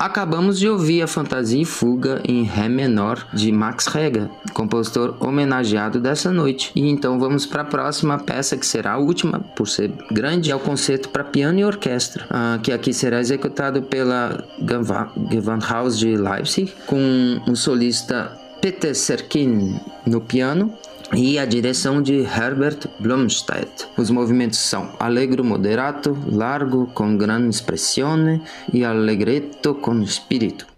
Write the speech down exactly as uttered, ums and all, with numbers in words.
acabamos de ouvir a Fantasia e Fuga em Ré menor de Max Reger, compositor homenageado dessa noite. E então vamos para a próxima peça, que será a última, por ser grande, é o concerto para piano e orquestra, uh, que aqui será executado pela Gewandhaus de Leipzig, com o solista Peter Serkin no piano e a direção de Herbert Blomstedt. Os movimentos são allegro moderato, largo con gran espressione e allegretto con spirito.